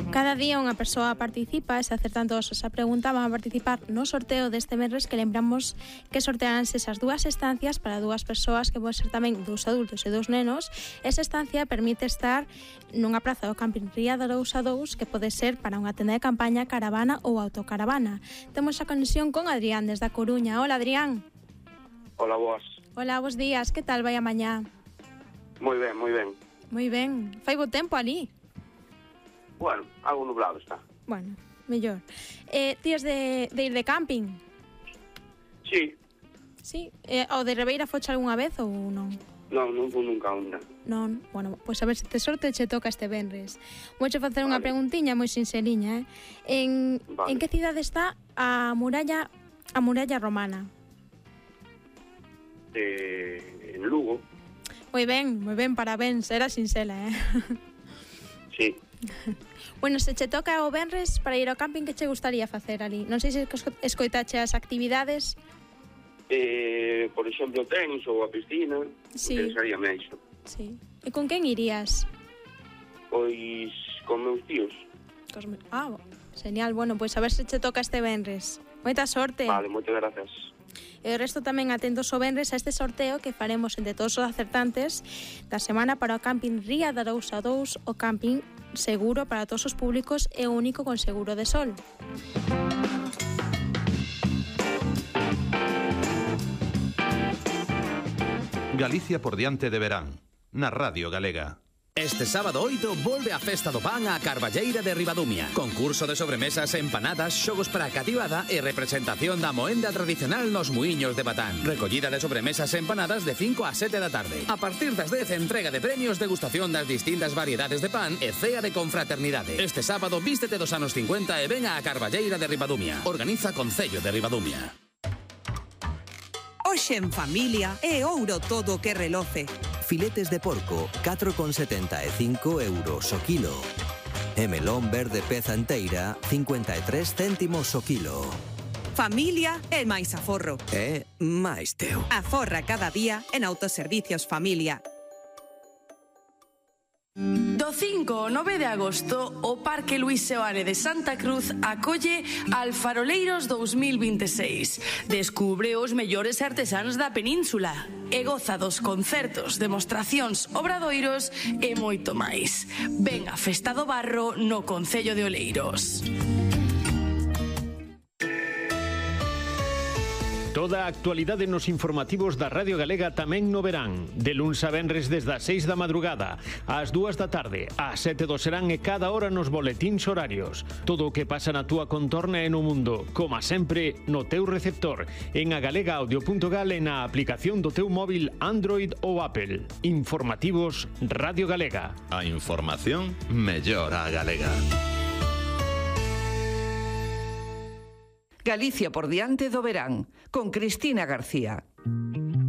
Cada día unha persoa participa e se acertan todos esa pregunta van a participar no sorteo deste venres que lembramos que sortearánse esas dúas estancias para dúas persoas que poden ser tamén dous adultos e dous nenos. Esa estancia permite estar nunha praza do Camping Ría de Arous a Dous que pode ser para unha tenda de campaña, caravana ou autocaravana. Temos a conexión con Adrián desde a Coruña. Hola, Adrián. Hola, boas. Hola, bos días. Que tal vai a mañá? Moi ben, moi ben. Moi ben. Fai bo tempo ali? Bueno, algo nublado está. Bueno, mellor. Tías de ir de camping? Sí. Sí? O de Ribeira foche algunha vez ou non? Non fui nunca unha. Non? Bueno, pois a ver se te sorte che toca este venres. Vouche facer unha preguntiña moi sinceriña, En que cidade está a muralla romana? En Lugo. Moi ben, parabéns, era sinxela, Sí. Bueno, se che toca o venres para ir ao camping, que che gustaría facer ali? Non sei se escoitache as actividades. Por exemplo, tenis ou a piscina. Sí. Interesaría iso. Sí. E con quen irías? Pois con meus tíos. Genial, bueno, pois a ver se che toca este venres. Moita sorte. Vale, moitas grazas. E o resto tamén atentos o venres a este sorteo que faremos entre todos os acertantes da semana para o Camping Ría de Arous a Dous, o camping seguro para todos os públicos e único con seguro de sol. Galicia por diante de verán, na Radio Galega. Este sábado 8 volve a Festa do Pan á Carballeira de Ribadumia. Concurso de sobremesas, empanadas, xogos para a cativada e representación da moenda tradicional nos muiños de Batán. Recollida de sobremesas e empanadas de 5 a 7 da tarde. A partir das 10, entrega de premios, degustación das distintas variedades de pan e cea de confraternidade. Este sábado vístete dos anos 50 e ven á Carballeira de Ribadumia. Organiza Concello de Ribadumia. Hoxe en familia é ouro todo o que reloce. Filetes de porco, 4,75 euros o kilo. E melón verde peza enteira, 53 céntimos o kilo. Familia é máis aforro. É máis teu. Aforra cada día en Autoservicios Familia. Do 5 ao 9 de agosto, o Parque Luís Seoane de Santa Cruz acolle Alfaroleiros 2026. Descubre os mellores artesáns da península e goza dos concertos, demostracións, obradoiros e moito máis. Ven a Festa do Barro no Concello de Oleiros. Toda a actualidade nos informativos da Radio Galega tamén no verán. De luns a venres desde as 6 da madrugada, ás 2 da tarde, ás 7 do serán e cada hora nos boletíns horarios. Todo o que pasa na túa contorna e no mundo, como sempre, no teu receptor, en agalegaudio.gal e na aplicación do teu móvil Android ou Apple. Informativos Radio Galega. A información mellor a galega. Galicia por diante do verán, con Cristina García.